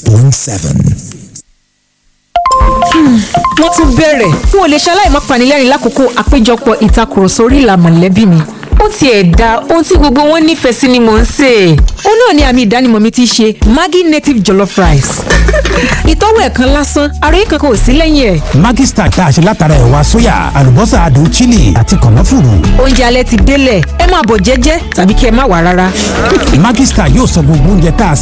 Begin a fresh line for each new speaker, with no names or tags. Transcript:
wọ́n tún bẹ̀rẹ̀ n ò lè ṣaláì má panilẹ́rìn lákòókò àpéjọpọ̀ ìtakùrọ̀sọ orí ìlà mọ̀lẹ́bí mi. ó tiẹ̀ da ohun tí gbogbo wọn nífẹ̀ẹ́ sí ni mò ń sè. ó náà ni àmì ìdánimọ̀ mi ti ṣe Maggi native jollof rice. ìtọ́wò ẹ̀kan lásán ara yìí kankan ò sí lẹ́yìn ẹ̀.
Maggi Star tá a ṣe látara ẹ̀wà sóyà àlùbọ́sà adùn chili àti kànáfùrù.
oúnjẹ alẹ́ ti délẹ̀ ẹ máa bọ̀ jẹ́jẹ́ tàbí kí ẹ má wá rárá.
Maggi Star yóò sọ gbogbo oúnjẹ tá a